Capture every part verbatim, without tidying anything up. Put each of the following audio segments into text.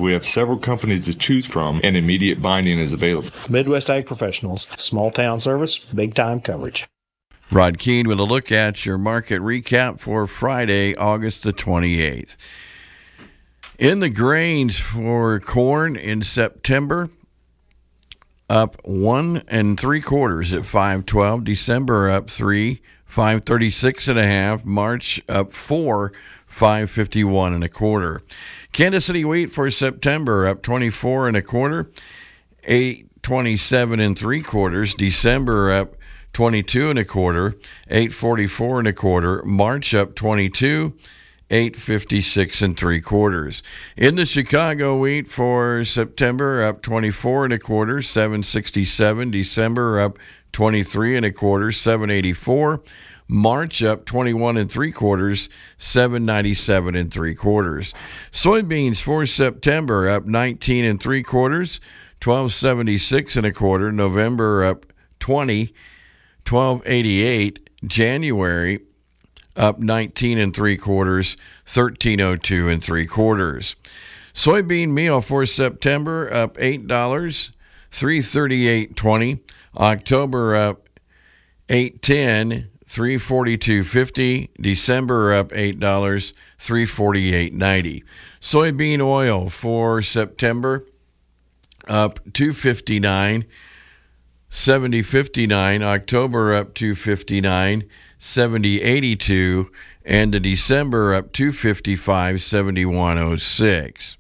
We have several companies to choose from, and immediate binding is available. Midwest Ag Professionals, small town service, big time coverage. Rod Keene with a look at your market recap for Friday, August the twenty-eighth. In the grains for corn in September, up one and three quarters at five twelve. December up three, five thirty-six and a half. March up four, five fifty-one and a quarter. Kansas City wheat for September up twenty-four and a quarter, eight twenty-seven and three quarters. December up twenty-two and a quarter, eight forty-four and a quarter. March up twenty-two, eight fifty-six and three quarters. In the Chicago wheat for September up twenty-four and a quarter, seven sixty-seven. December up twenty-three and a quarter, seven eighty-four. March up twenty-one and three quarters, seven ninety-seven and three quarters. Soybeans for September up nineteen and three quarters, twelve seventy-six and a quarter. November up twenty, twelve eighty-eight. January up nineteen and three quarters, thirteen oh two and three quarters. Soybean meal for September up eight dollars, three thirty-eight twenty. October up eight ten, three forty-two fifty. December up eight dollars, three forty-eight ninety. Soybean oil for September up two fifty-nine, seventy fifty-nine. October up two fifty-nine, seventy eighty-two, and the December up two fifty-five, seventy-one oh six.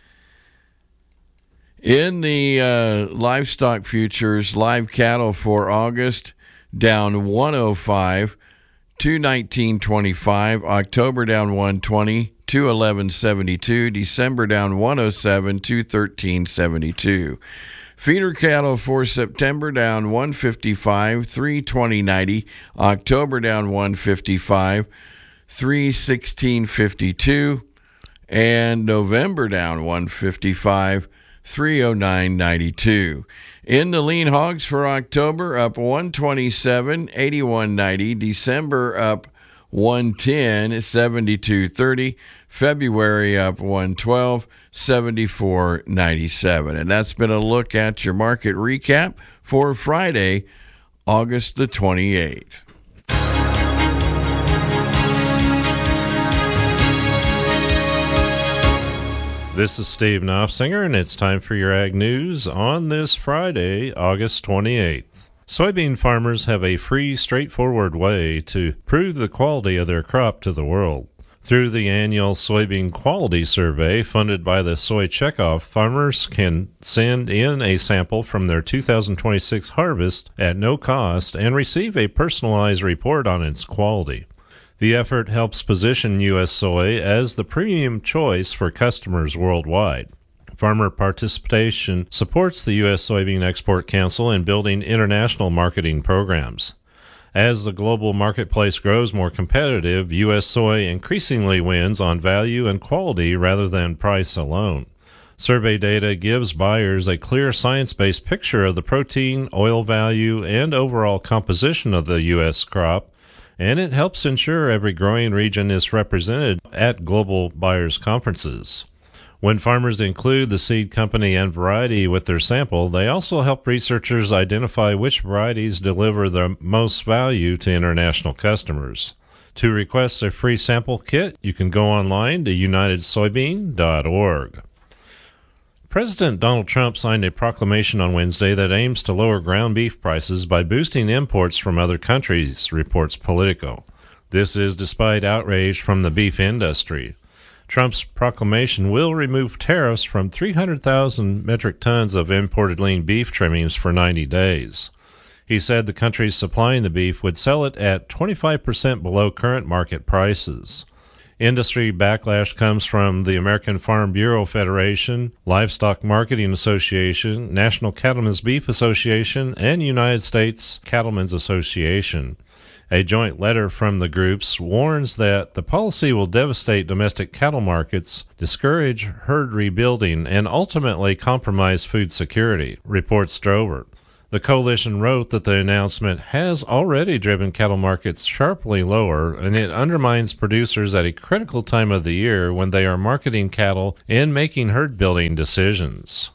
In the uh, livestock futures, live cattle for August down one oh five, two nineteen twenty-five. October down one twenty, two eleven seventy-two. December down one oh seven, two thirteen seventy-two. Feeder cattle for September down one fifty-five, three twenty ninety. October down one fifty-five, three sixteen fifty-two. And November down one fifty-five, three oh nine ninety-two. In the lean hogs for October, up one twenty-seven, eighty-one ninety. December up one ten, seventy-two thirty. February up one twelve, seventy-four ninety-seven. And that's been a look at your market recap for Friday, August the twenty-eighth. This is Steve Knopfsinger, and it's time for your Ag News on this Friday, August twenty-eighth. Soybean farmers have a free, straightforward way to prove the quality of their crop to the world. Through the annual Soybean Quality Survey funded by the Soy Checkoff, farmers can send in a sample from their two thousand twenty-six harvest at no cost and receive a personalized report on its quality. The effort helps position U S soy as the premium choice for customers worldwide. Farmer participation supports the U S Soybean Export Council in building international marketing programs. As the global marketplace grows more competitive, U S soy increasingly wins on value and quality rather than price alone. Survey data gives buyers a clear science-based picture of the protein, oil value, and overall composition of the U S crop, and it helps ensure every growing region is represented at global buyers' conferences. When farmers include the seed company and variety with their sample, they also help researchers identify which varieties deliver the most value to international customers. To request a free sample kit, you can go online to united soybean dot org. President Donald Trump signed a proclamation on Wednesday that aims to lower ground beef prices by boosting imports from other countries, reports Politico. This is despite outrage from the beef industry. Trump's proclamation will remove tariffs from three hundred thousand metric tons of imported lean beef trimmings for ninety days. He said the countries supplying the beef would sell it at twenty-five percent below current market prices. Industry backlash comes from the American Farm Bureau Federation, Livestock Marketing Association, National Cattlemen's Beef Association, and United States Cattlemen's Association. A joint letter from the groups warns that the policy will devastate domestic cattle markets, discourage herd rebuilding, and ultimately compromise food security, reports Drover. The coalition wrote that the announcement has already driven cattle markets sharply lower, and it undermines producers at a critical time of the year when they are marketing cattle and making herd building decisions.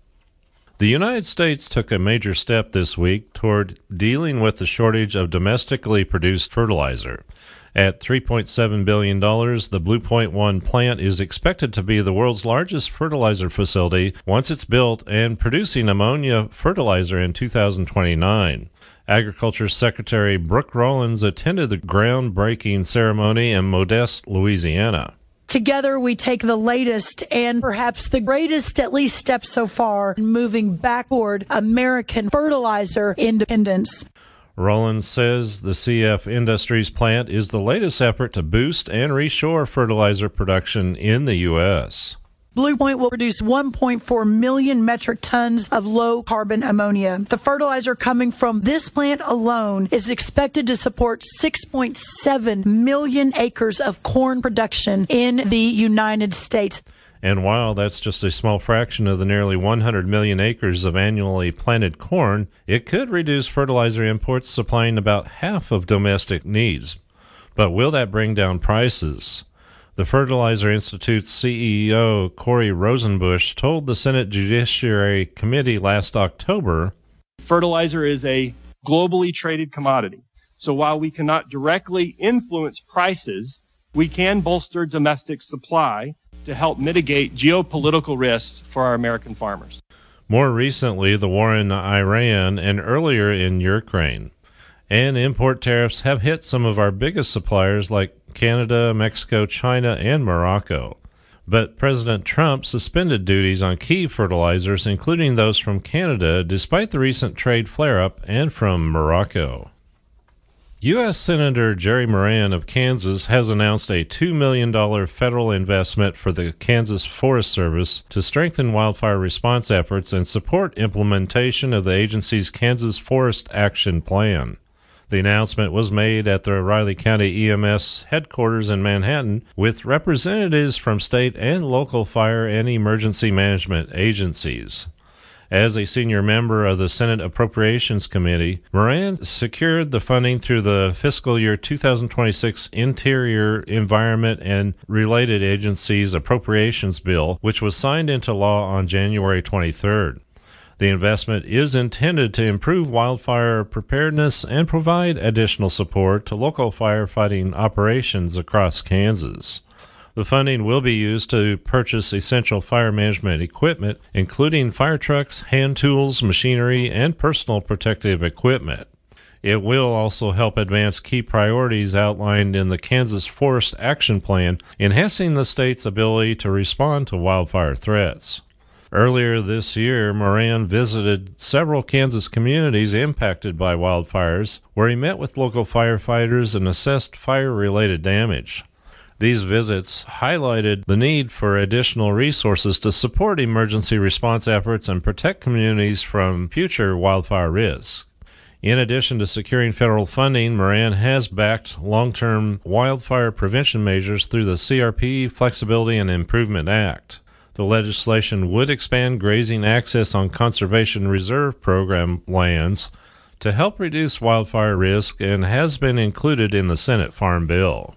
The United States took a major step this week toward dealing with the shortage of domestically produced fertilizer. At three point seven billion dollars, the Blue Point one plant is expected to be the world's largest fertilizer facility once it's built and producing ammonia fertilizer in two thousand twenty-nine. Agriculture Secretary Brooke Rollins attended the groundbreaking ceremony in Modeste, Louisiana. Together, we take the latest and perhaps the greatest, at least, step so far in moving backward American fertilizer independence. Rollins says the C F Industries plant is the latest effort to boost and reshore fertilizer production in the U S. Blue Point will produce one point four million metric tons of low-carbon ammonia. The fertilizer coming from this plant alone is expected to support six point seven million acres of corn production in the United States. And while that's just a small fraction of the nearly one hundred million acres of annually planted corn, it could reduce fertilizer imports supplying about half of domestic needs. But will that bring down prices? The Fertilizer Institute's C E O, Corey Rosenbusch, told the Senate Judiciary Committee last October, fertilizer is a globally traded commodity. So while we cannot directly influence prices, we can bolster domestic supply to help mitigate geopolitical risks for our American farmers. More recently, the war in Iran and earlier in Ukraine. And import tariffs have hit some of our biggest suppliers like Canada, Mexico, China, and Morocco. But President Trump suspended duties on key fertilizers, including those from Canada, despite the recent trade flare-up, and from Morocco. U S Senator Jerry Moran of Kansas has announced a two million dollars federal investment for the Kansas Forest Service to strengthen wildfire response efforts and support implementation of the agency's Kansas Forest Action Plan. The announcement was made at the Riley County E M S headquarters in Manhattan with representatives from state and local fire and emergency management agencies. As a senior member of the Senate Appropriations Committee, Moran secured the funding through the fiscal year two thousand twenty-six Interior, Environment, and Related Agencies Appropriations Bill, which was signed into law on January twenty-third. The investment is intended to improve wildfire preparedness and provide additional support to local firefighting operations across Kansas. The funding will be used to purchase essential fire management equipment, including fire trucks, hand tools, machinery, and personal protective equipment. It will also help advance key priorities outlined in the Kansas Forest Action Plan, enhancing the state's ability to respond to wildfire threats. Earlier this year, Moran visited several Kansas communities impacted by wildfires, where he met with local firefighters and assessed fire-related damage. These visits highlighted the need for additional resources to support emergency response efforts and protect communities from future wildfire risks. In addition to securing federal funding, Moran has backed long-term wildfire prevention measures through the C R P Flexibility and Improvement Act. The legislation would expand grazing access on Conservation Reserve Program lands to help reduce wildfire risk and has been included in the Senate Farm Bill.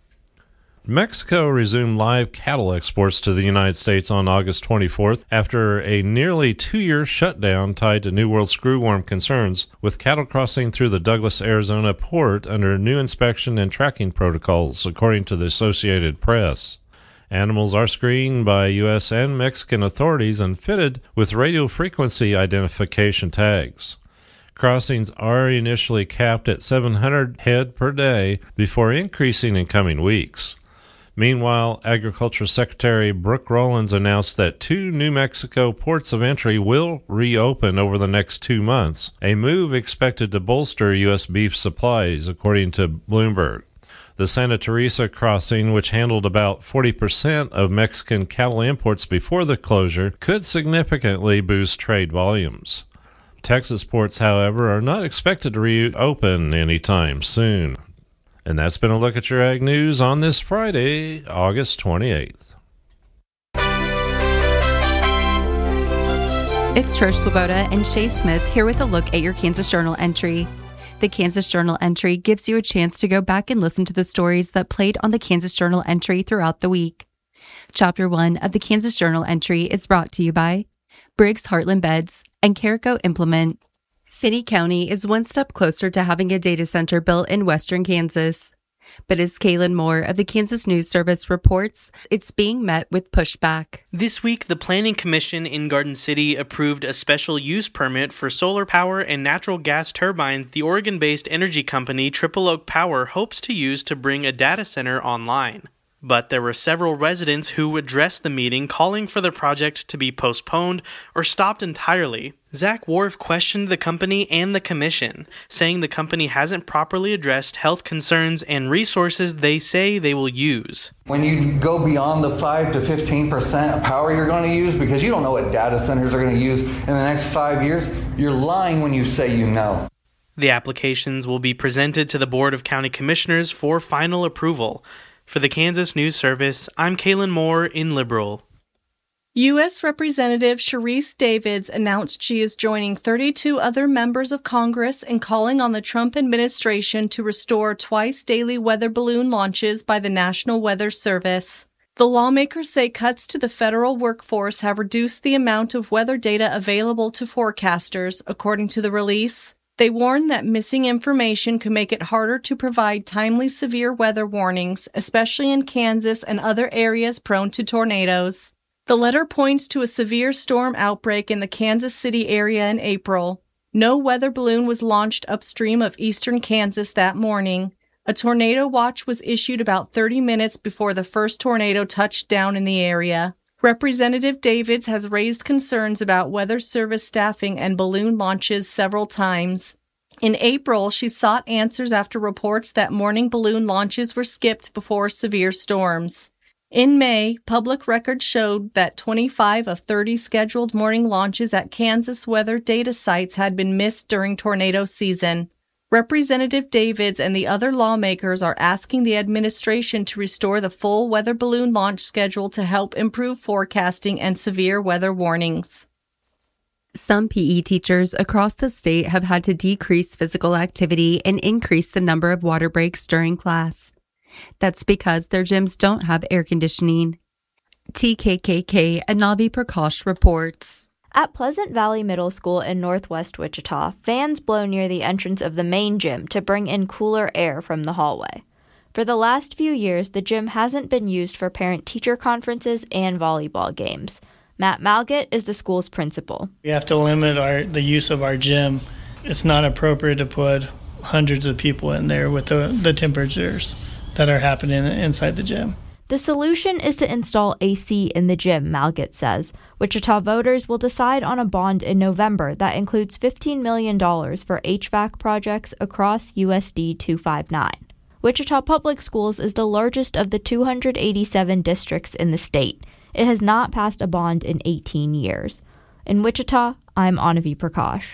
Mexico resumed live cattle exports to the United States on August twenty-fourth after a nearly two-year shutdown tied to New World screwworm concerns, with cattle crossing through the Douglas, Arizona port under new inspection and tracking protocols, according to the Associated Press. Animals are screened by U S and Mexican authorities and fitted with radio frequency identification tags. Crossings are initially capped at seven hundred head per day before increasing in coming weeks. Meanwhile, Agriculture Secretary Brooke Rollins announced that two New Mexico ports of entry will reopen over the next two months, a move expected to bolster U S beef supplies, according to Bloomberg. The Santa Teresa crossing, which handled about forty percent of Mexican cattle imports before the closure, could significantly boost trade volumes. Texas ports, however, are not expected to reopen anytime soon. And that's been a look at your Ag News on this Friday, August twenty-eighth. It's Trish Swoboda and Shay Smith here with a look at your Kansas Journal entry. The Kansas Journal entry gives you a chance to go back and listen to the stories that played on the Kansas Journal entry throughout the week. Chapter one of the Kansas Journal entry is brought to you by Briggs Heartland Beds and Carico Implement. Finney County is one step closer to having a data center built in western Kansas. But as Kaylin Moore of the Kansas News Service reports, it's being met with pushback. This week, the Planning Commission in Garden City approved a special use permit for solar power and natural gas turbines the Oregon-based energy company Triple Oak Power hopes to use to bring a data center online. But there were several residents who addressed the meeting calling for the project to be postponed or stopped entirely. Zach Wharf questioned the company and the commission, saying the company hasn't properly addressed health concerns and resources they say they will use. When you go beyond the five to fifteen percent of power you're going to use, because you don't know what data centers are going to use in the next five years, you're lying when you say you know. The applications will be presented to the Board of County Commissioners for final approval. For the Kansas News Service, I'm Kaylin Moore in Liberal. U S Representative Sharice Davids announced she is joining thirty-two other members of Congress in calling on the Trump administration to restore twice-daily weather balloon launches by the National Weather Service. The lawmakers say cuts to the federal workforce have reduced the amount of weather data available to forecasters, according to the release. They warn that missing information could make it harder to provide timely severe weather warnings, especially in Kansas and other areas prone to tornadoes. The letter points to a severe storm outbreak in the Kansas City area in April. No weather balloon was launched upstream of eastern Kansas that morning. A tornado watch was issued about thirty minutes before the first tornado touched down in the area. Representative Davids has raised concerns about weather service staffing and balloon launches several times. In April, she sought answers after reports that morning balloon launches were skipped before severe storms. In May, public records showed that twenty-five of thirty scheduled morning launches at Kansas weather data sites had been missed during tornado season. Representative Davids and the other lawmakers are asking the administration to restore the full weather balloon launch schedule to help improve forecasting and severe weather warnings. Some P E teachers across the state have had to decrease physical activity and increase the number of water breaks during class. That's because their gyms don't have air conditioning. T K K K Anavi Prakash reports. At Pleasant Valley Middle School in northwest Wichita, fans blow near the entrance of the main gym to bring in cooler air from the hallway. For the last few years, the gym hasn't been used for parent-teacher conferences and volleyball games. Matt Malgett is the school's principal. We have to limit our the use of our gym. It's not appropriate to put hundreds of people in there with the, the temperatures that are happening inside the gym. The solution is to install A C in the gym, Malgett says. Wichita voters will decide on a bond in November that includes fifteen million dollars for H V A C projects across U S D two fifty-nine. Wichita Public Schools is the largest of the two hundred eighty-seven districts in the state. It has not passed a bond in eighteen years. In Wichita, I'm Anavi Prakash.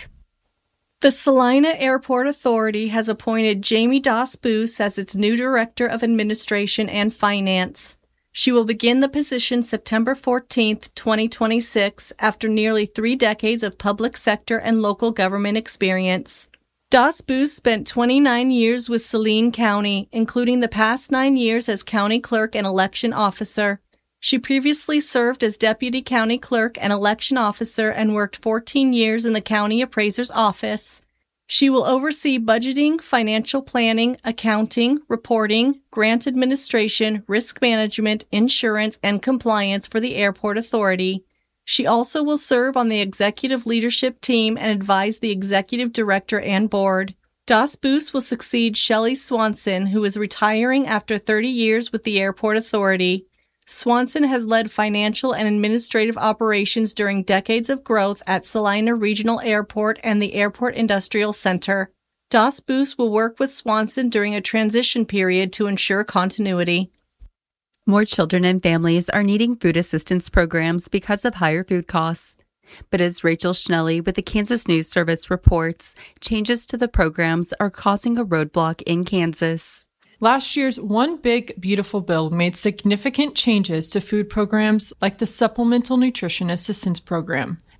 The Salina Airport Authority has appointed Jamie Doss-Boos as its new Director of Administration and Finance. She will begin the position September fourteenth, twenty twenty-six, after nearly three decades of public sector and local government experience. Doss-Boos spent twenty-nine years with Saline County, including the past nine years as county clerk and election officer. She previously served as deputy county clerk and election officer and worked fourteen years in the county appraiser's office. She will oversee budgeting, financial planning, accounting, reporting, grant administration, risk management, insurance, and compliance for the airport authority. She also will serve on the executive leadership team and advise the executive director and board. Doss-Boos will succeed Shelley Swanson, who is retiring after thirty years with the airport authority. Swanson has led financial and administrative operations during decades of growth at Salina Regional Airport and the Airport Industrial Center. Doss-Boos will work with Swanson during a transition period to ensure continuity. More children and families are needing food assistance programs because of higher food costs. But as Rachel Schnelly with the Kansas News Service reports, changes to the programs are causing a roadblock in Kansas. Last year's One Big Beautiful Bill made significant changes to food programs like the Supplemental Nutrition Assistance Program.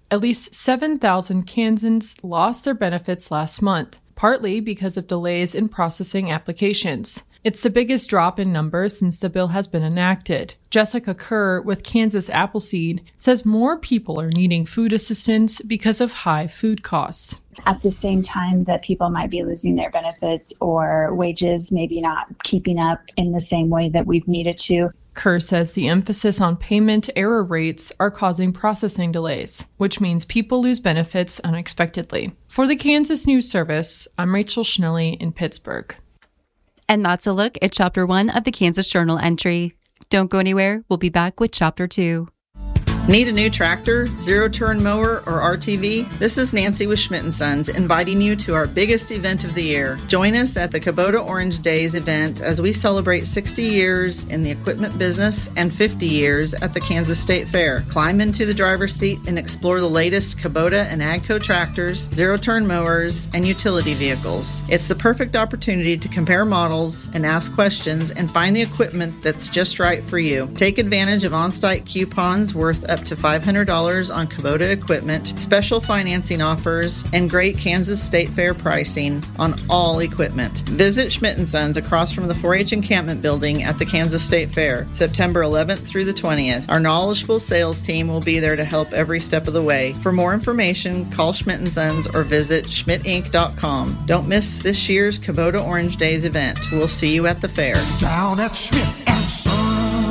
At least seven thousand Kansans lost their benefits last month, partly because of delays in processing applications. It's the biggest drop in numbers since the bill has been enacted. Jessica Kerr with Kansas Appleseed says more people are needing food assistance because of high food costs. At the same time that people might be losing their benefits or wages maybe not keeping up in the same way that we've needed to. Kerr says the emphasis on payment error rates are causing processing delays, which means people lose benefits unexpectedly. For the Kansas News Service, I'm Rachel Schnelly in Pittsburgh. And that's a look at Chapter one of the Kansas Journal entry. Don't go anywhere. We'll be back with Chapter two. Need a new tractor, zero-turn mower, or R T V? This is Nancy with Schmidt and Sons inviting you to our biggest event of the year. Join us at the Kubota Orange Days event as we celebrate sixty years in the equipment business and fifty years at the Kansas State Fair. Climb into the driver's seat and explore the latest Kubota and AGCO tractors, zero-turn mowers, and utility vehicles. It's the perfect opportunity to compare models and ask questions and find the equipment that's just right for you. Take advantage of on-site coupons worth up to five hundred dollars on Kubota equipment, special financing offers, and great Kansas State Fair pricing on all equipment. Visit Schmidt and Sons across from the four H encampment building at the Kansas State Fair, September eleventh through the twentieth. Our knowledgeable sales team will be there to help every step of the way. For more information, call Schmidt and Sons or visit schmidt inc dot com. Don't miss this year's Kubota Orange Days event. We'll see you at the fair. Down at Schmidt and Sons.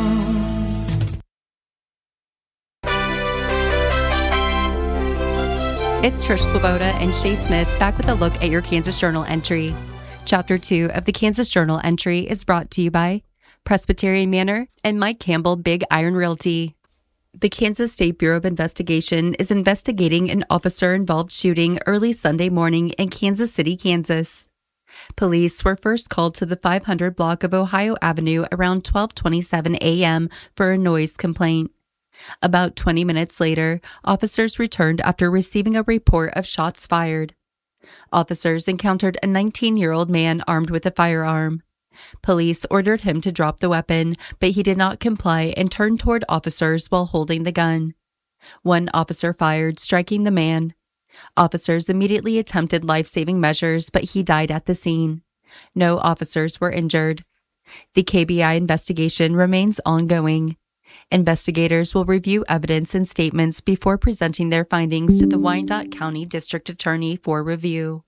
It's Trish Swoboda and Shay Smith back with a look at your Kansas Journal entry. Chapter two of the Kansas Journal entry is brought to you by Presbyterian Manor and Mike Campbell Big Iron Realty. The Kansas State Bureau of Investigation is investigating an officer-involved shooting early Sunday morning in Kansas City, Kansas. Police were first called to the five hundred block of Ohio Avenue around twelve twenty-seven a.m. for a noise complaint. About twenty minutes later, officers returned after receiving a report of shots fired. Officers encountered a nineteen-year-old man armed with a firearm. Police ordered him to drop the weapon, but he did not comply and turned toward officers while holding the gun. One officer fired, striking the man. Officers immediately attempted life-saving measures, but he died at the scene. No officers were injured. The K B I investigation remains ongoing. Investigators will review evidence and statements before presenting their findings to the Wyandotte County District Attorney for review.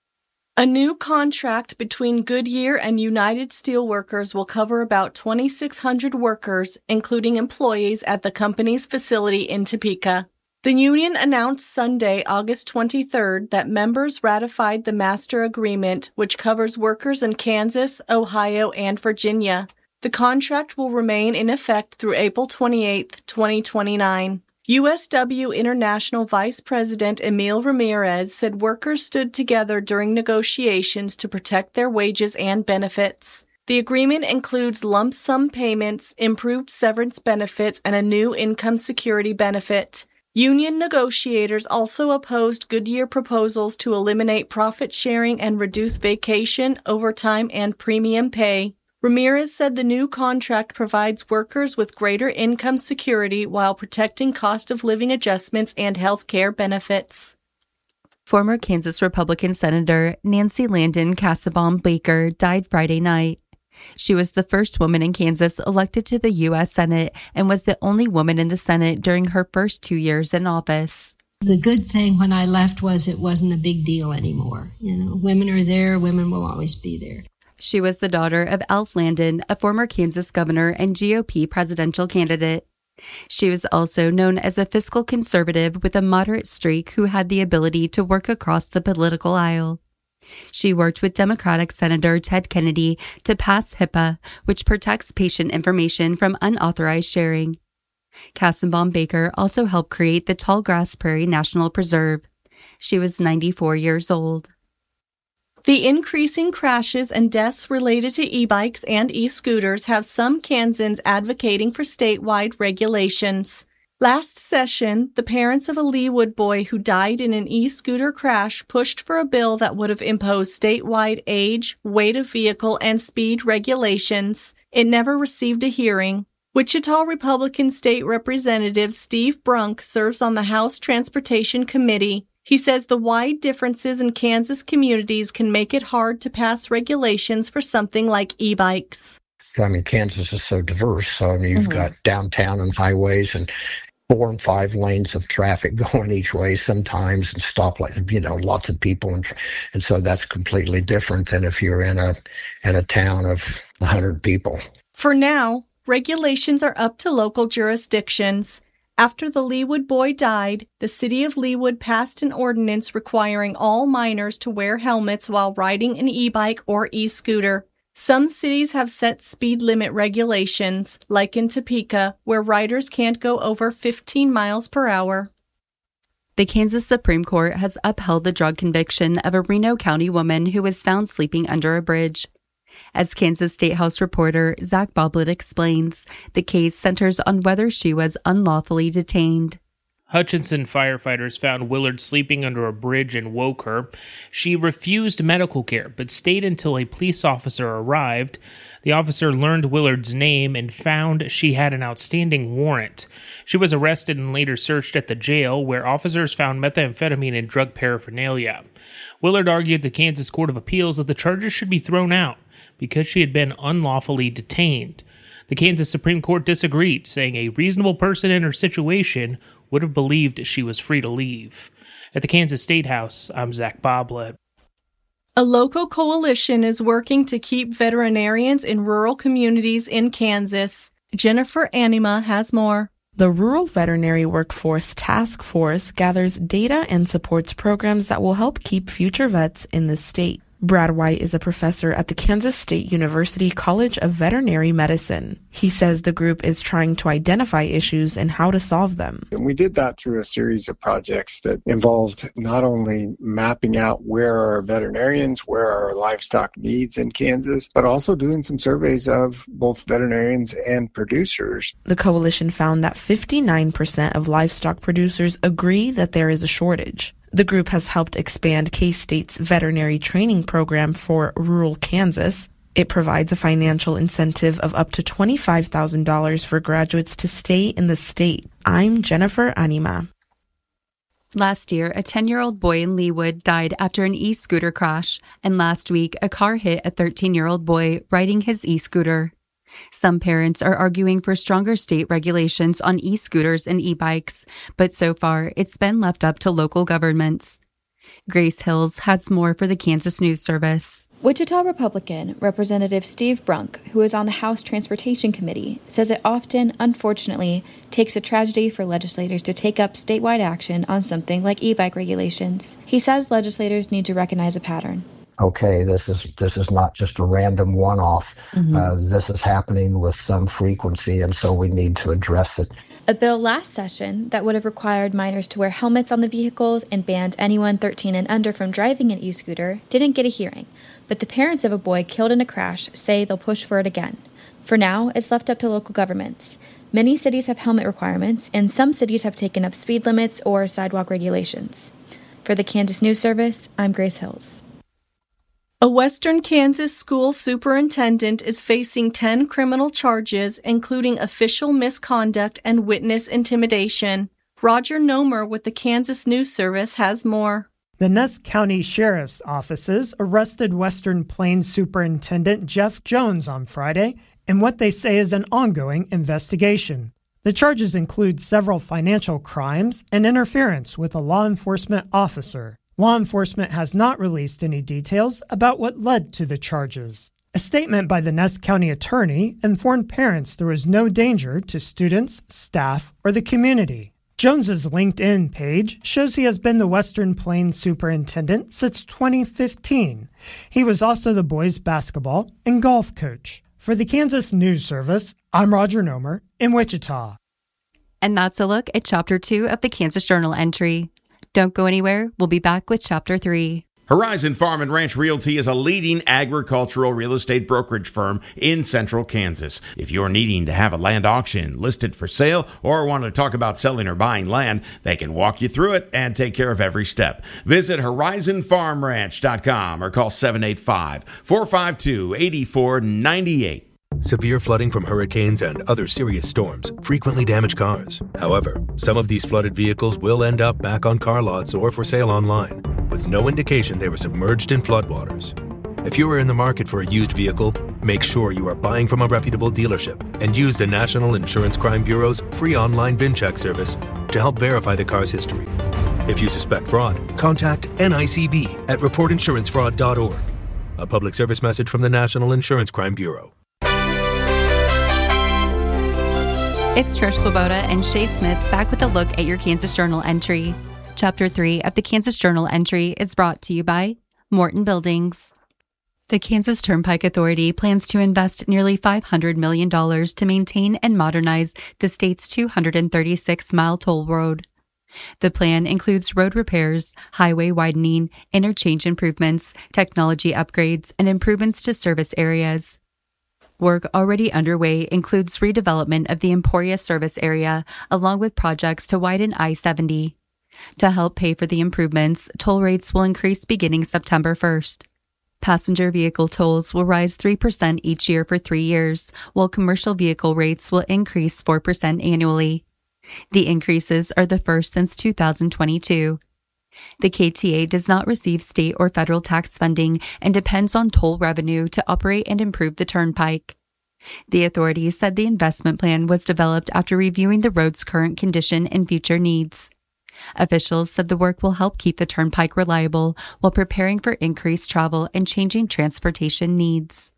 A new contract between Goodyear and United Steelworkers will cover about twenty-six hundred workers, including employees at the company's facility in Topeka. The union announced Sunday, August twenty-third, that members ratified the master agreement, which covers workers in Kansas, Ohio, and Virginia. The contract will remain in effect through April twenty-eighth, twenty twenty-nine. U S W International Vice President Emil Ramirez said workers stood together during negotiations to protect their wages and benefits. The agreement includes lump sum payments, improved severance benefits, and a new income security benefit. Union negotiators also opposed Goodyear proposals to eliminate profit sharing and reduce vacation, overtime, and premium pay. Ramirez said the new contract provides workers with greater income security while protecting cost of living adjustments and health care benefits. Former Kansas Republican Senator Nancy Landon Kassebaum Baker died Friday night. She was the first woman in Kansas elected to the U S Senate and was the only woman in the Senate during her first two years in office. The good thing when I left was it wasn't a big deal anymore. You know, women are there, women will always be there. She was the daughter of Alf Landon, a former Kansas governor and G O P presidential candidate. She was also known as a fiscal conservative with a moderate streak who had the ability to work across the political aisle. She worked with Democratic Senator Ted Kennedy to pass HIPAA, which protects patient information from unauthorized sharing. Kassebaum Baker also helped create the Tallgrass Prairie National Preserve. She was ninety-four years old. The increasing crashes and deaths related to e-bikes and e-scooters have some Kansans advocating for statewide regulations. Last session, the parents of a Leawood boy who died in an e-scooter crash pushed for a bill that would have imposed statewide age, weight of vehicle, and speed regulations. It never received a hearing. Wichita Republican State Representative Steve Brunk serves on the House Transportation Committee. He says the wide differences in Kansas communities can make it hard to pass regulations for something like e-bikes. I mean, Kansas is so diverse. So, I mean, you've mm-hmm. got downtown and highways and four and five lanes of traffic going each way sometimes, and stoplights, you know, lots of people. And, and so that's completely different than if you're in a, in a town of one hundred people. For now, regulations are up to local jurisdictions. After the Leawood boy died, the city of Leawood passed an ordinance requiring all minors to wear helmets while riding an e-bike or e-scooter. Some cities have set speed limit regulations, like in Topeka, where riders can't go over fifteen miles per hour. The Kansas Supreme Court has upheld the drug conviction of a Reno County woman who was found sleeping under a bridge. As Kansas State House reporter Zach Boblet explains, the case centers on whether she was unlawfully detained. Hutchinson firefighters found Willard sleeping under a bridge and woke her. She refused medical care, but stayed until a police officer arrived. The officer learned Willard's name and found she had an outstanding warrant. She was arrested and later searched at the jail, where officers found methamphetamine and drug paraphernalia. Willard argued the Kansas Court of Appeals that the charges should be thrown out because she had been unlawfully detained. The Kansas Supreme Court disagreed, saying a reasonable person in her situation would have believed she was free to leave. At the Kansas State House, I'm Zach Boblet. A local coalition is working to keep veterinarians in rural communities in Kansas. Jennifer Anima has more. The Rural Veterinary Workforce Task Force gathers data and supports programs that will help keep future vets in the state. Brad White is a professor at the Kansas State University College of Veterinary Medicine. He says the group is trying to identify issues and how to solve them. And we did that through a series of projects that involved not only mapping out where are our veterinarians, where are our livestock needs in Kansas, but also doing some surveys of both veterinarians and producers. The coalition found that fifty-nine percent of livestock producers agree that there is a shortage. The group has helped expand K-State's veterinary training program for rural Kansas. It provides a financial incentive of up to twenty-five thousand dollars for graduates to stay in the state. I'm Jennifer Anima. Last year, a ten-year-old boy in Leawood died after an e-scooter crash, and last week, a car hit a thirteen-year-old boy riding his e-scooter. Some parents are arguing for stronger state regulations on e-scooters and e-bikes, but so far it's been left up to local governments. Grace Hills has more for the Kansas News Service. Wichita Republican Representative Steve Brunk, who is on the House Transportation Committee, says it often, unfortunately, takes a tragedy for legislators to take up statewide action on something like e-bike regulations. He says legislators need to recognize a pattern. Okay, this is this is not just a random one-off. Mm-hmm. Uh, this is happening with some frequency, and so we need to address it. A bill last session that would have required minors to wear helmets on the vehicles and banned anyone thirteen and under from driving an e-scooter didn't get a hearing, but the parents of a boy killed in a crash say they'll push for it again. For now, it's left up to local governments. Many cities have helmet requirements, and some cities have taken up speed limits or sidewalk regulations. For the Kansas News Service, I'm Grace Hills. A Western Kansas school superintendent is facing ten criminal charges, including official misconduct and witness intimidation. Roger Nomer with the Kansas News Service has more. The Ness County Sheriff's offices arrested Western Plains Superintendent Jeff Jones on Friday in what they say is an ongoing investigation. The charges include several financial crimes and interference with a law enforcement officer. Law enforcement has not released any details about what led to the charges. A statement by the Ness County attorney informed parents there was no danger to students, staff, or the community. Jones's LinkedIn page shows he has been the Western Plains superintendent since twenty fifteen. He was also the boys' basketball and golf coach. For the Kansas News Service, I'm Roger Nomer in Wichita. And that's a look at Chapter two of the Kansas Journal entry. Don't go anywhere. We'll be back with Chapter three. Horizon Farm and Ranch Realty is a leading agricultural real estate brokerage firm in central Kansas. If you're needing to have a land auction listed for sale or want to talk about selling or buying land, they can walk you through it and take care of every step. Visit horizon farm ranch dot com or call seven eight five, four five two, eight four nine eight. Severe flooding from hurricanes and other serious storms frequently damage cars. However, some of these flooded vehicles will end up back on car lots or for sale online, with no indication they were submerged in floodwaters. If you are in the market for a used vehicle, make sure you are buying from a reputable dealership and use the National Insurance Crime Bureau's free online VIN check service to help verify the car's history. If you suspect fraud, contact N I C B at report insurance fraud dot org. A public service message from the National Insurance Crime Bureau. It's Trish Swoboda and Shay Smith back with a look at your Kansas Journal entry. Chapter three of the Kansas Journal entry is brought to you by Morton Buildings. The Kansas Turnpike Authority plans to invest nearly five hundred million dollars to maintain and modernize the state's two hundred thirty-six mile toll road. The plan includes road repairs, highway widening, interchange improvements, technology upgrades, and improvements to service areas. Work already underway includes redevelopment of the Emporia service area, along with projects to widen I seventy. To help pay for the improvements, toll rates will increase beginning September first. Passenger vehicle tolls will rise three percent each year for three years, while commercial vehicle rates will increase four percent annually. The increases are the first since two thousand twenty-two. The K T A does not receive state or federal tax funding and depends on toll revenue to operate and improve the turnpike. The authority said the investment plan was developed after reviewing the road's current condition and future needs. Officials said the work will help keep the turnpike reliable while preparing for increased travel and changing transportation needs.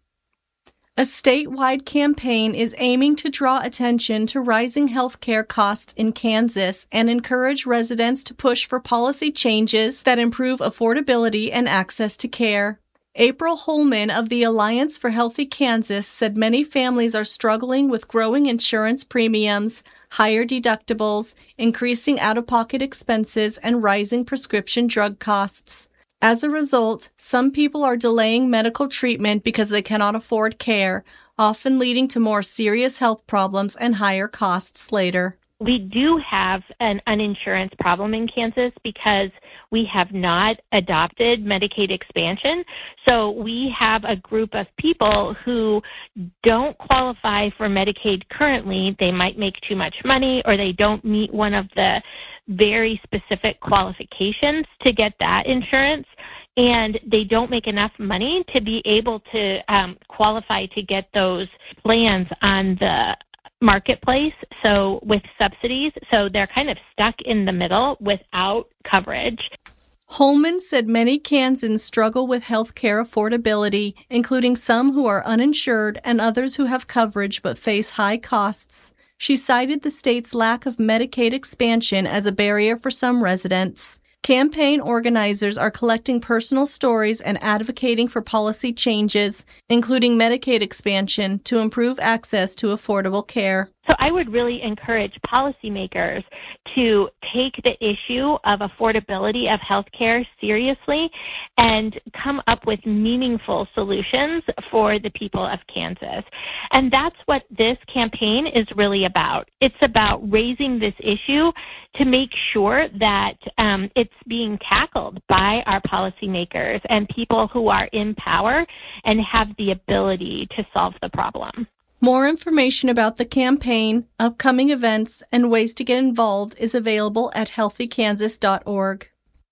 A statewide campaign is aiming to draw attention to rising healthcare costs in Kansas and encourage residents to push for policy changes that improve affordability and access to care. April Holman of the Alliance for Healthy Kansas said many families are struggling with growing insurance premiums, higher deductibles, increasing out-of-pocket expenses, and rising prescription drug costs. As a result, some people are delaying medical treatment because they cannot afford care, often leading to more serious health problems and higher costs later. We do have an uninsurance problem in Kansas because we have not adopted Medicaid expansion. So we have a group of people who don't qualify for Medicaid currently. They might make too much money, or they don't meet one of the very specific qualifications to get that insurance, and they don't make enough money to be able to um, qualify to get those plans on the marketplace, so with subsidies. So they're kind of stuck in the middle without coverage. Holman said many Kansans struggle with health care affordability, including some who are uninsured and others who have coverage but face high costs. She cited the state's lack of Medicaid expansion as a barrier for some residents. Campaign organizers are collecting personal stories and advocating for policy changes, including Medicaid expansion, to improve access to affordable care. So I would really encourage policymakers to take the issue of affordability of healthcare seriously and come up with meaningful solutions for the people of Kansas. And that's what this campaign is really about. It's about raising this issue to make sure that um, it's being tackled by our policymakers and people who are in power and have the ability to solve the problem. More information about the campaign, upcoming events, and ways to get involved is available at healthy kansas dot org.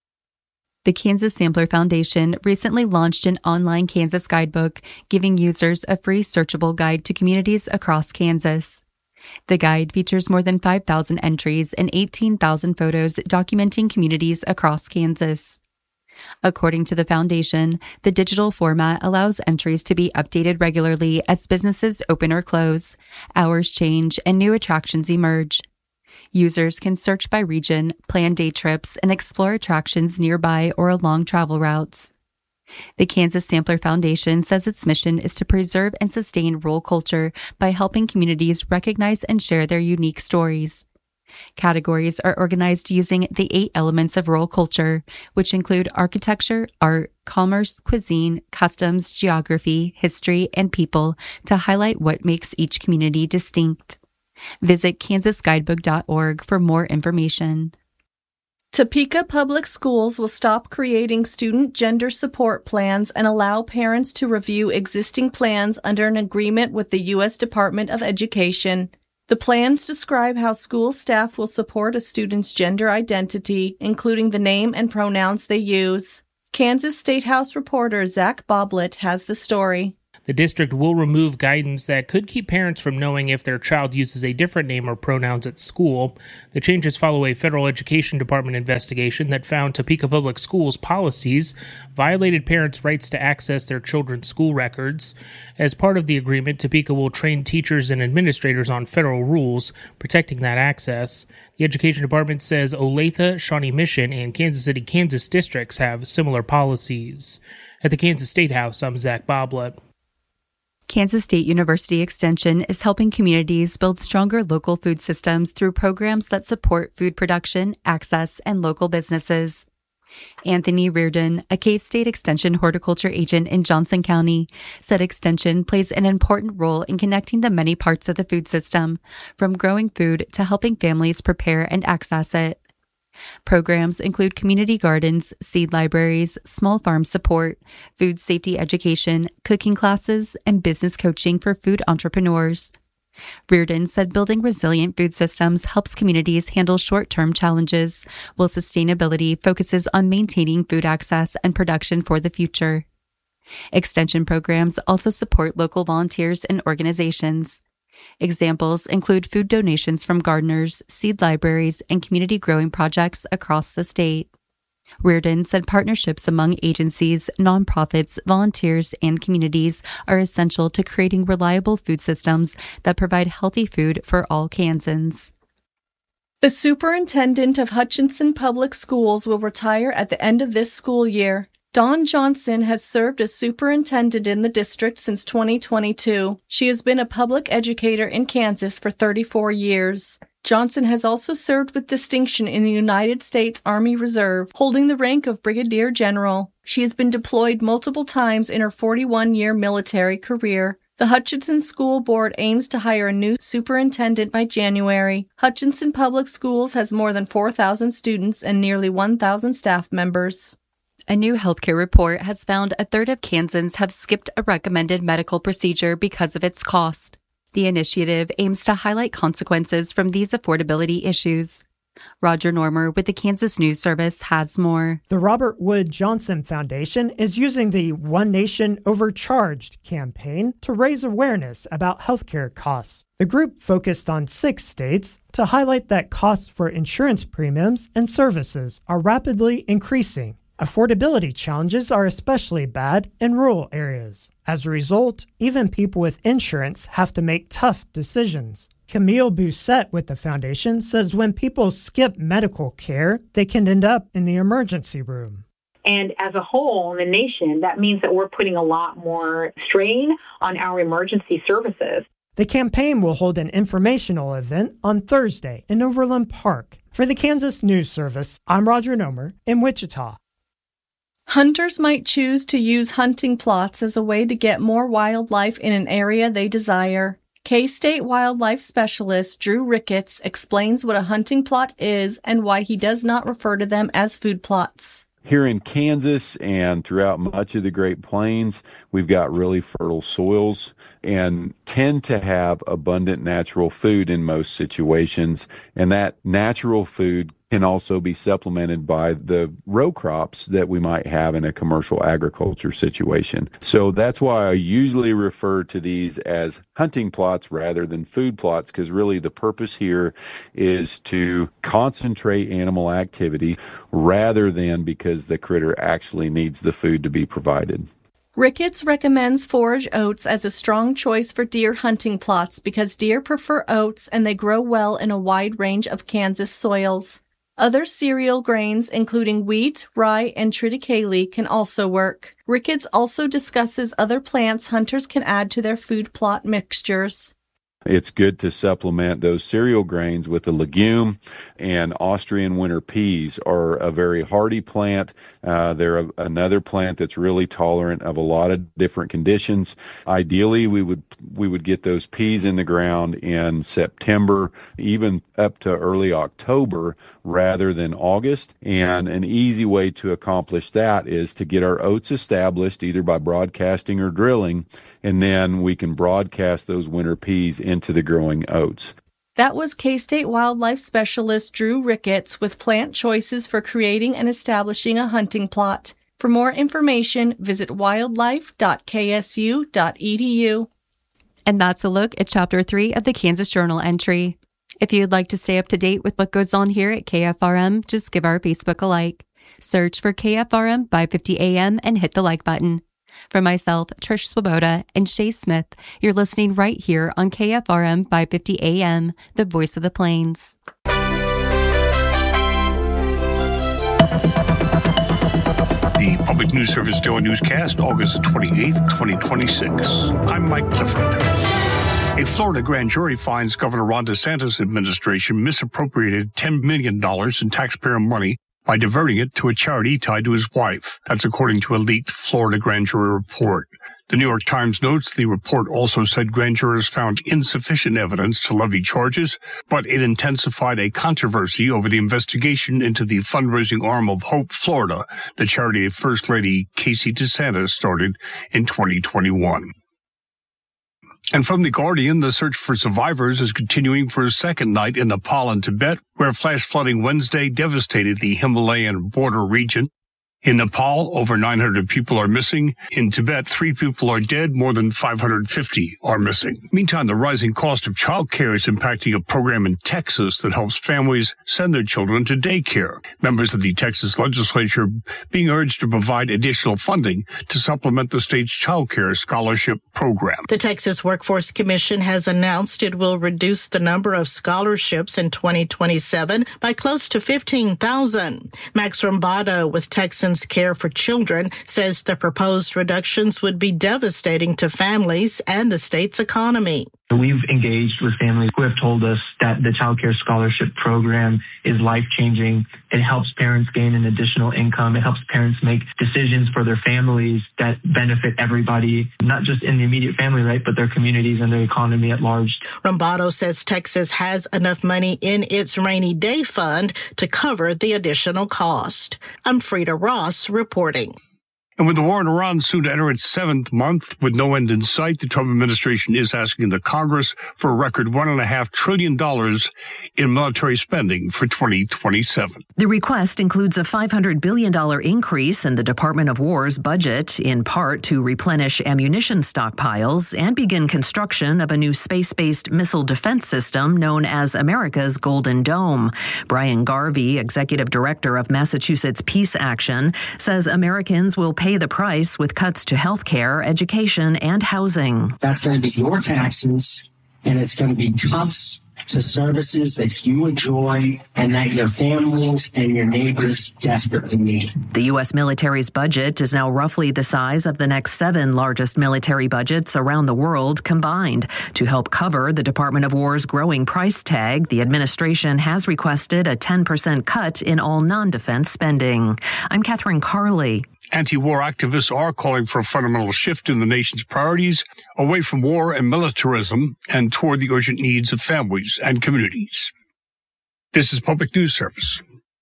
The Kansas Sampler Foundation recently launched an online Kansas guidebook, giving users a free searchable guide to communities across Kansas. The guide features more than five thousand entries and eighteen thousand photos documenting communities across Kansas. According to the foundation, the digital format allows entries to be updated regularly as businesses open or close, hours change, and new attractions emerge. Users can search by region, plan day trips, and explore attractions nearby or along travel routes. The Kansas Sampler Foundation says its mission is to preserve and sustain rural culture by helping communities recognize and share their unique stories. Categories are organized using the eight elements of rural culture, which include architecture, art, commerce, cuisine, customs, geography, history, and people, to highlight what makes each community distinct. Visit kansas guidebook dot org for more information. Topeka Public Schools will stop creating student gender support plans and allow parents to review existing plans under an agreement with the U S Department of Education. The plans describe how school staff will support a student's gender identity, including the name and pronouns they use. Kansas State House reporter Zach Boblet has the story. The district will remove guidance that could keep parents from knowing if their child uses a different name or pronouns at school. The changes follow a federal education department investigation that found Topeka Public Schools policies violated parents' rights to access their children's school records. As part of the agreement, Topeka will train teachers and administrators on federal rules protecting that access. The education department says Olathe, Shawnee Mission, and Kansas City, Kansas districts have similar policies. At the Kansas State House, I'm Zach Boblet. Kansas State University Extension is helping communities build stronger local food systems through programs that support food production, access, and local businesses. Anthony Reardon, a K-State Extension horticulture agent in Johnson County, said Extension plays an important role in connecting the many parts of the food system, from growing food to helping families prepare and access it. Programs include community gardens, seed libraries, small farm support, food safety education, cooking classes, and business coaching for food entrepreneurs. Reardon said building resilient food systems helps communities handle short-term challenges, while sustainability focuses on maintaining food access and production for the future. Extension programs also support local volunteers and organizations. Examples include food donations from gardeners, seed libraries, and community growing projects across the state. Reardon said partnerships among agencies, nonprofits, volunteers, and communities are essential to creating reliable food systems that provide healthy food for all Kansans. The superintendent of Hutchinson Public Schools will retire at the end of this school year. Dawn Johnson has served as superintendent in the district since twenty twenty-two. She has been a public educator in Kansas for thirty-four years. Johnson has also served with distinction in the United States Army Reserve, holding the rank of Brigadier General. She has been deployed multiple times in her forty-one-year military career. The Hutchinson School Board aims to hire a new superintendent by January. Hutchinson Public Schools has more than four thousand students and nearly one thousand staff members. A new healthcare report has found a third of Kansans have skipped a recommended medical procedure because of its cost. The initiative aims to highlight consequences from these affordability issues. Roger Normer with the Kansas News Service has more. The Robert Wood Johnson Foundation is using the One Nation Overcharged campaign to raise awareness about healthcare costs. The group focused on six states to highlight that costs for insurance premiums and services are rapidly increasing. Affordability challenges are especially bad in rural areas. As a result, even people with insurance have to make tough decisions. Camille Bousset with the foundation says when people skip medical care, they can end up in the emergency room. And as a whole in the nation, that means that we're putting a lot more strain on our emergency services. The campaign will hold an informational event on Thursday in Overland Park. For the Kansas News Service, I'm Roger Nomer in Wichita. Hunters might choose to use hunting plots as a way to get more wildlife in an area they desire. K-State wildlife specialist Drew Ricketts explains what a hunting plot is and why he does not refer to them as food plots. Here in Kansas and throughout much of the Great Plains, we've got really fertile soils and tend to have abundant natural food in most situations. And that natural food can also be supplemented by the row crops that we might have in a commercial agriculture situation. So that's why I usually refer to these as hunting plots rather than food plots, because really the purpose here is to concentrate animal activity rather than because the critter actually needs the food to be provided. Ricketts recommends forage oats as a strong choice for deer hunting plots because deer prefer oats and they grow well in a wide range of Kansas soils. Other cereal grains, including wheat, rye, and triticale, can also work. Ricketts also discusses other plants hunters can add to their food plot mixtures. It's good to supplement those cereal grains with a legume, and Austrian winter peas are a very hardy plant. Uh, they're a, another plant that's really tolerant of a lot of different conditions. Ideally, we would we would get those peas in the ground in September, even up to early October, rather than August. And an easy way to accomplish that is to get our oats established either by broadcasting or drilling, and then we can broadcast those winter peas into the growing oats. That was K-State Wildlife Specialist Drew Ricketts with plant choices for creating and establishing a hunting plot. For more information, visit wildlife dot k s u dot e d u. And that's a look at Chapter three of the Kansas Journal entry. If you'd like to stay up to date with what goes on here at K F R M, just give our Facebook a like. Search for K F R M five fifty A M and hit the like button. For myself, Trish Swoboda, and Shay Smith, you're listening right here on K F R M five fifty A M, the voice of the Plains. The Public News Service Daily Newscast, August twenty-eighth, twenty twenty-six. I'm Mike Clifford. A Florida grand jury finds Governor Ron DeSantis' administration misappropriated ten million dollars in taxpayer money by diverting it to a charity tied to his wife. That's according to a leaked Florida grand jury report. The New York Times notes the report also said grand jurors found insufficient evidence to levy charges, but it intensified a controversy over the investigation into the fundraising arm of Hope Florida, the charity First Lady Casey DeSantis started in twenty twenty-one. And from The Guardian, the search for survivors is continuing for a second night in Nepal and Tibet, where flash flooding Wednesday devastated the Himalayan border region. In Nepal, over nine hundred people are missing. In Tibet, three people are dead. More than five hundred fifty are missing. Meantime, the rising cost of childcare is impacting a program in Texas that helps families send their children to daycare. Members of the Texas legislature being urged to provide additional funding to supplement the state's childcare scholarship program. The Texas Workforce Commission has announced it will reduce the number of scholarships in twenty twenty-seven by close to fifteen thousand. Max Rombato with Texans Care for Children says the proposed reductions would be devastating to families and the state's economy. We've engaged with families who have told us that the Child Care Scholarship Program is life-changing. It helps parents gain an additional income. It helps parents make decisions for their families that benefit everybody, not just in the immediate family, right, but their communities and their economy at large. Rombato says Texas has enough money in its rainy day fund to cover the additional cost. I'm Frida Ross reporting. And with the war in Iran soon to enter its seventh month with no end in sight, the Trump administration is asking the Congress for a record one point five trillion dollars in military spending for twenty twenty-seven. The request includes a five hundred billion dollars increase in the Department of War's budget, in part to replenish ammunition stockpiles and begin construction of a new space-based missile defense system known as America's Golden Dome. Brian Garvey, executive director of Massachusetts Peace Action, says Americans will pay the price with cuts to health care, education, and housing. That's going to be your taxes, and it's going to be cuts to services that you enjoy and that your families and your neighbors desperately need. The U S military's budget is now roughly the size of the next seven largest military budgets around the world combined. To help cover the Department of War's growing price tag, the administration has requested a ten percent cut in all non-defense spending. I'm Catherine Carley. Anti-war activists are calling for a fundamental shift in the nation's priorities away from war and militarism and toward the urgent needs of families and communities. This is Public News Service.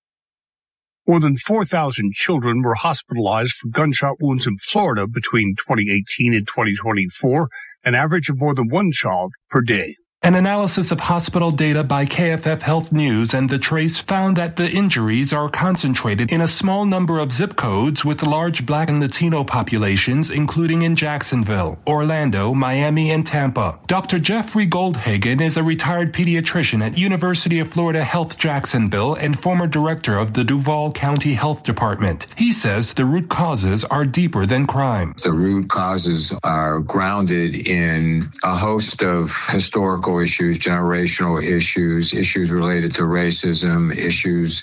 More than four thousand children were hospitalized for gunshot wounds in Florida between twenty eighteen and twenty twenty-four, an average of more than one child per day. An analysis of hospital data by K F F Health News and The Trace found that the injuries are concentrated in a small number of zip codes with large Black and Latino populations, including in Jacksonville, Orlando, Miami, and Tampa. Doctor Jeffrey Goldhagen is a retired pediatrician at University of Florida Health Jacksonville and former director of the Duval County Health Department. He says the root causes are deeper than crime. The root causes are grounded in a host of historical issues, generational issues, issues related to racism, issues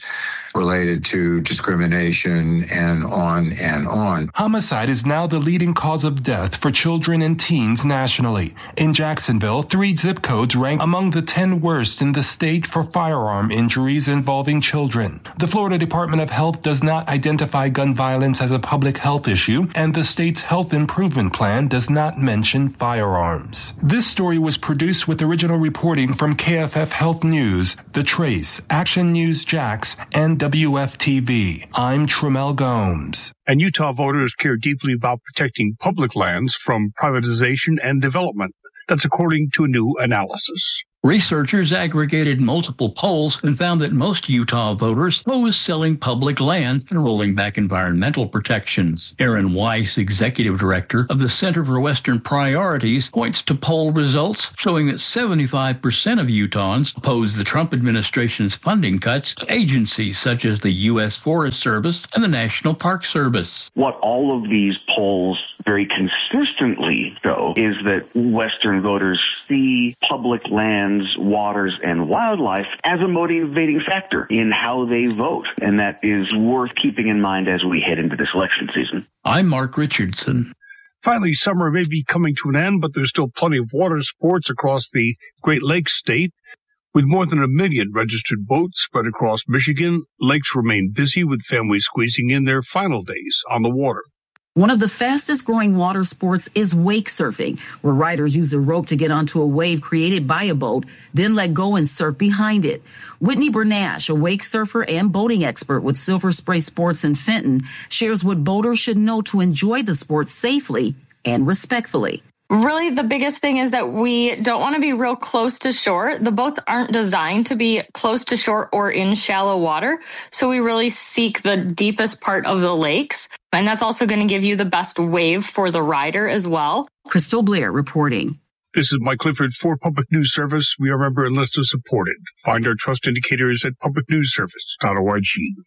related to discrimination and on and on. Homicide is now the leading cause of death for children and teens nationally. In Jacksonville, three zip codes rank among the ten worst in the state for firearm injuries involving children. The Florida Department of Health does not identify gun violence as a public health issue, and the state's health improvement plan does not mention firearms. This story was produced with original reporting from K F F Health News, The Trace, Action News Jax, and W F T V. I'm Tremel Gomes. And Utah voters care deeply about protecting public lands from privatization and development. That's according to a new analysis. Researchers aggregated multiple polls and found that most Utah voters oppose selling public land and rolling back environmental protections. Aaron Weiss, executive director of the Center for Western Priorities, points to poll results showing that seventy-five percent of Utahns oppose the Trump administration's funding cuts to agencies such as the U S Forest Service and the National Park Service. What all of these polls very consistently show is that Western voters see public lands, waters, and wildlife as a motivating factor in how they vote. And that is worth keeping in mind as we head into this election season. I'm Mark Richardson. Finally, summer may be coming to an end, but there's still plenty of water sports across the Great Lakes state. With more than a million registered boats spread across Michigan, lakes remain busy with families squeezing in their final days on the water. One of the fastest growing water sports is wake surfing, where riders use a rope to get onto a wave created by a boat, then let go and surf behind it. Whitney Bernash, a wake surfer and boating expert with Silver Spray Sports in Fenton, shares what boaters should know to enjoy the sport safely and respectfully. Really, the biggest thing is that we don't want to be real close to shore. The boats aren't designed to be close to shore or in shallow water. So we really seek the deepest part of the lakes. And that's also going to give you the best wave for the rider as well. Crystal Blair reporting. This is Mike Clifford for Public News Service. We are member and listener supported. Find our trust indicators at public news service dot org.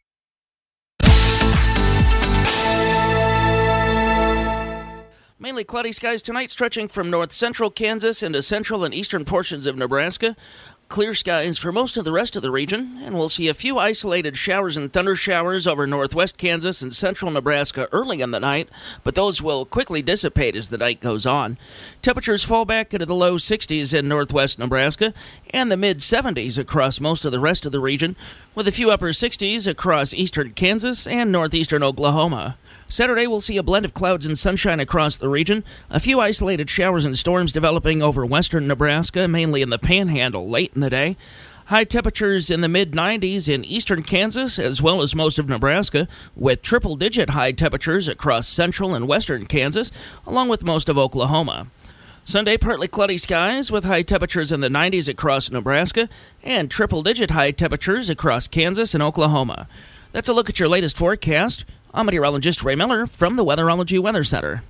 Mainly cloudy skies tonight, stretching from north central Kansas into central and eastern portions of Nebraska. Clear skies for most of the rest of the region, and we'll see a few isolated showers and thunder showers over northwest Kansas and central Nebraska early in the night, but those will quickly dissipate as the night goes on. Temperatures fall back into the low sixties in northwest Nebraska and the mid seventies across most of the rest of the region, with a few upper sixties across eastern Kansas and northeastern Oklahoma. Saturday, we'll see a blend of clouds and sunshine across the region, a few isolated showers and storms developing over western Nebraska, mainly in the Panhandle late in the day. High temperatures in the mid nineties in eastern Kansas as well as most of Nebraska, with triple-digit high temperatures across central and western Kansas, along with most of Oklahoma. Sunday, partly cloudy skies with high temperatures in the nineties across Nebraska and triple-digit high temperatures across Kansas and Oklahoma. That's a look at your latest forecast. I'm meteorologist Ray Miller from the Weatherology Weather Center.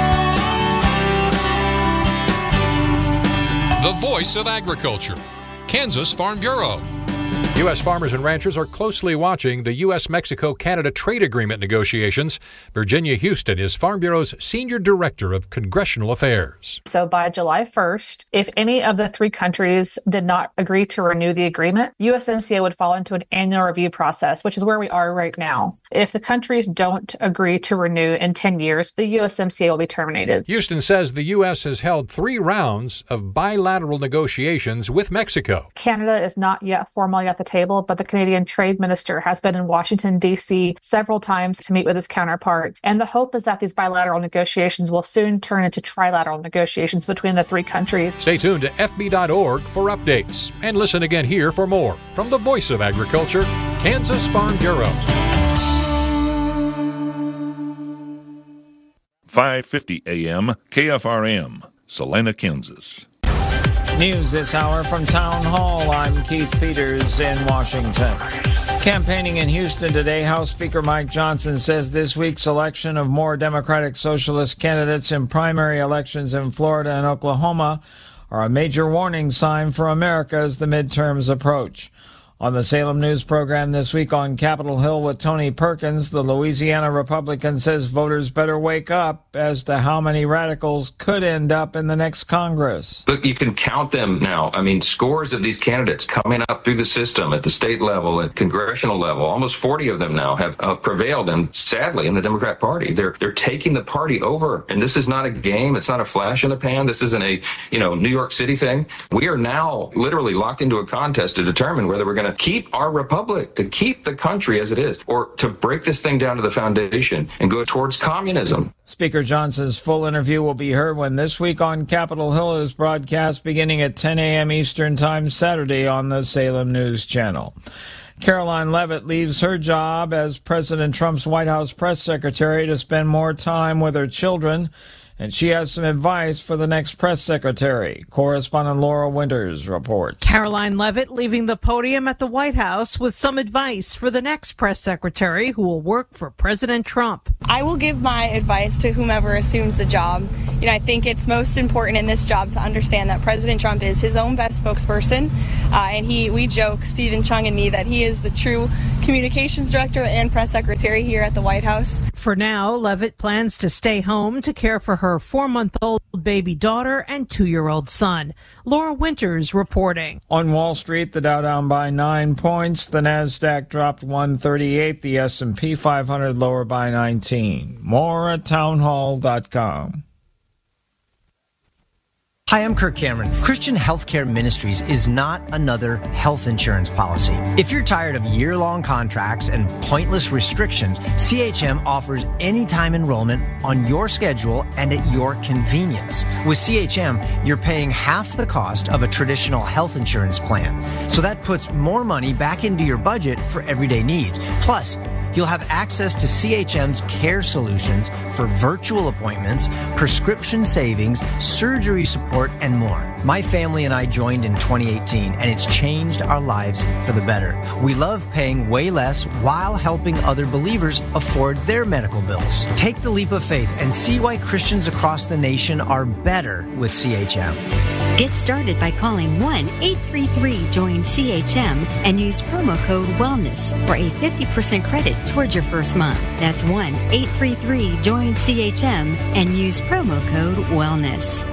The voice of agriculture, Kansas Farm Bureau. U S farmers and ranchers are closely watching the U S Mexico Canada trade agreement negotiations. Virginia Houston is Farm Bureau's Senior Director of Congressional Affairs. So by July first, if any of the three countries did not agree to renew the agreement, U S M C A would fall into an annual review process, which is where we are right now. If the countries don't agree to renew in ten years, the U S M C A will be terminated. Houston says the U S has held three rounds of bilateral negotiations with Mexico. Canada is not yet formally at the table, but the Canadian Trade Minister has been in Washington, D C several times to meet with his counterpart. And the hope is that these bilateral negotiations will soon turn into trilateral negotiations between the three countries. Stay tuned to F B dot org for updates. And listen again here for more from the Voice of Agriculture, Kansas Farm Bureau. five fifty A M K F R M, Salina, Kansas. News this hour from Town Hall. I'm Keith Peters in Washington. Campaigning in Houston today, House Speaker Mike Johnson says this week's election of more Democratic Socialist candidates in primary elections in Florida and Oklahoma are a major warning sign for America as the midterms approach. On the Salem News program this week on Capitol Hill with Tony Perkins, the Louisiana Republican says voters better wake up as to how many radicals could end up in the next Congress. Look, you can count them now. I mean, scores of these candidates coming up through the system at the state level, at congressional level. Almost forty of them now have uh, prevailed, and sadly, in the Democrat Party. They're they're taking the party over, and this is not a game. It's not a flash in the pan. This isn't a, you know, New York City thing. We are now literally locked into a contest to determine whether we're going to keep our republic, to keep the country as it is, or to break this thing down to the foundation and go towards communism. Speaker Johnson's full interview will be heard when This Week on Capitol Hill is broadcast beginning at ten a.m. Eastern Time Saturday on the Salem News Channel. Caroline Leavitt leaves her job as President Trump's White House press secretary to spend more time with her children, and she has some advice for the next press secretary. Correspondent Laura Winters reports. Caroline Leavitt leaving the podium at the White House with some advice for the next press secretary who will work for President Trump. I will give my advice to whomever assumes the job. You know, I think it's most important in this job to understand that President Trump is his own best spokesperson. Uh, and he, we joke, Stephen Chung and me, that he is the true communications director and press secretary here at the White House. For now, Leavitt plans to stay home to care for her four-month-old baby daughter and two-year-old son. Laura Winters reporting. On Wall Street, the Dow down by nine points. The Nasdaq dropped one thirty-eight. The S and P five hundred lower by nineteen. More at townhall dot com. Hi, I'm Kirk Cameron. Christian Healthcare Ministries is not another health insurance policy. If you're tired of year-long contracts and pointless restrictions, C H M offers anytime enrollment on your schedule and at your convenience. With C H M, you're paying half the cost of a traditional health insurance plan. So that puts more money back into your budget for everyday needs. Plus, you'll have access to C H M's care solutions for virtual appointments, prescription savings, surgery support, and more. My family and I joined in twenty eighteen, and it's changed our lives for the better. We love paying way less while helping other believers afford their medical bills. Take the leap of faith and see why Christians across the nation are better with C H M. Get started by calling one eight three three join C H M and use promo code WELLNESS for a fifty percent credit towards your first month. That's one eight three three join C H M and use promo code WELLNESS.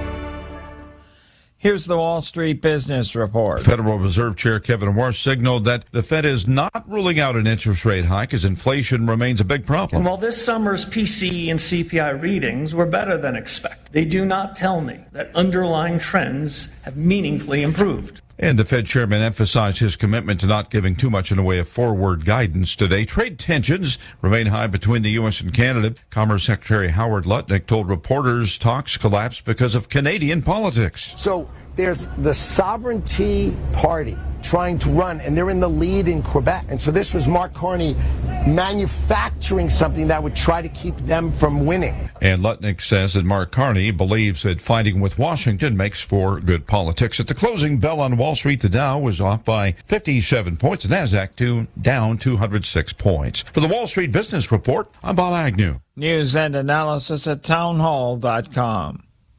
Here's the Wall Street Business Report. Federal Reserve Chair Kevin Warsh signaled that the Fed is not ruling out an interest rate hike as inflation remains a big problem. And while this summer's P C E and C P I readings were better than expected, they do not tell me that underlying trends have meaningfully improved. And the Fed chairman emphasized his commitment to not giving too much in the way of forward guidance today. Trade tensions remain high between the U S and Canada. Commerce Secretary Howard Lutnick told reporters talks collapsed because of Canadian politics. So there's the Sovereignty Party trying to run, and they're in the lead in Quebec. And so this was Mark Carney manufacturing something that would try to keep them from winning. And Lutnick says that Mark Carney believes that fighting with Washington makes for good politics. At the closing bell on Wall Street, the Dow was off by fifty-seven points. The Nasdaq two, down two hundred six points. For the Wall Street Business Report, I'm Bob Agnew. News and analysis at townhall dot com.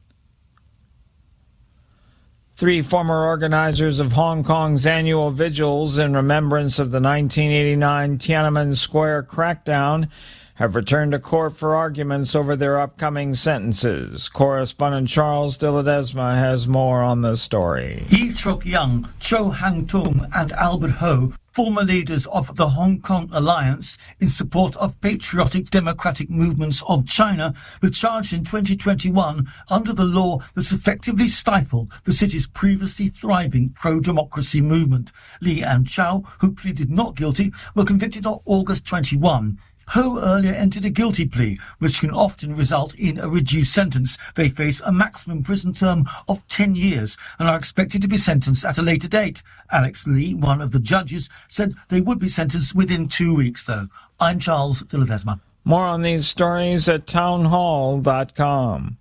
Three former organizers of Hong Kong's annual vigils in remembrance of the nineteen eighty-nine Tiananmen Square crackdown have returned to court for arguments over their upcoming sentences. Correspondent Charles de Ledesma has more on this story. Yi Chok-young, Cho Hang-tung, and Albert Ho, former leaders of the Hong Kong Alliance in support of patriotic democratic movements of China, were charged in twenty twenty-one under the law that's effectively stifled the city's previously thriving pro-democracy movement. Li and Chow, who pleaded not guilty, were convicted on August twenty-first. Ho earlier entered a guilty plea, which can often result in a reduced sentence. They face a maximum prison term of ten years and are expected to be sentenced at a later date. Alex Lee, one of the judges, said they would be sentenced within two weeks, though. I'm Charles de Ledesma. More on these stories at townhall dot com.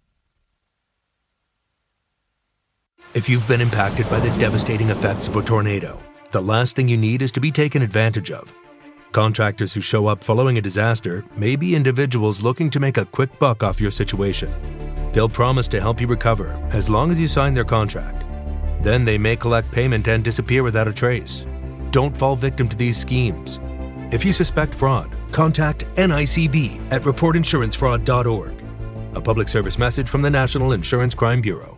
If you've been impacted by the devastating effects of a tornado, the last thing you need is to be taken advantage of. Contractors who show up following a disaster may be individuals looking to make a quick buck off your situation. They'll promise to help you recover as long as you sign their contract. Then they may collect payment and disappear without a trace. Don't fall victim to these schemes. If you suspect fraud, contact N I C B at report insurance fraud dot org. A public service message from the National Insurance Crime Bureau.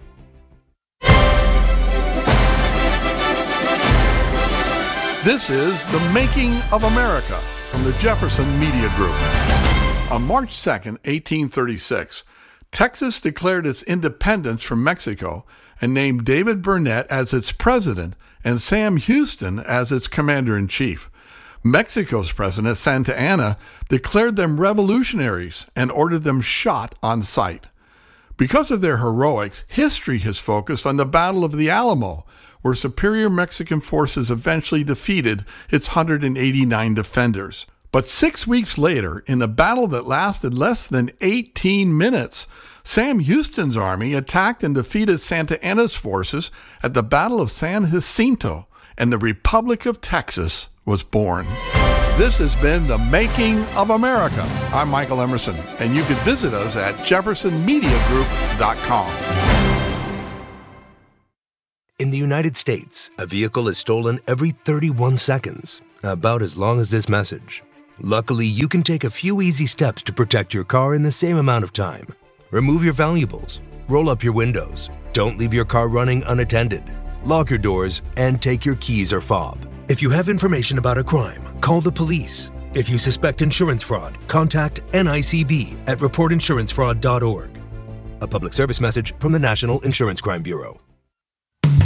This is The Making of America from the Jefferson Media Group. On March second, eighteen thirty-six, Texas declared its independence from Mexico and named David Burnett as its president and Sam Houston as its commander-in-chief. Mexico's president, Santa Anna, declared them revolutionaries and ordered them shot on sight. Because of their heroics, history has focused on the Battle of the Alamo, where superior Mexican forces eventually defeated its one hundred eighty-nine defenders. But six weeks later, in a battle that lasted less than eighteen minutes, Sam Houston's army attacked and defeated Santa Anna's forces at the Battle of San Jacinto, and the Republic of Texas was born. This has been The Making of America. I'm Michael Emerson, and you can visit us at jefferson media group dot com. In the United States, a vehicle is stolen every thirty-one seconds, about as long as this message. Luckily, you can take a few easy steps to protect your car in the same amount of time. Remove your valuables, roll up your windows, don't leave your car running unattended, lock your doors, and take your keys or fob. If you have information about a crime, call the police. If you suspect insurance fraud, contact N I C B at report insurance fraud dot org. A public service message from the National Insurance Crime Bureau.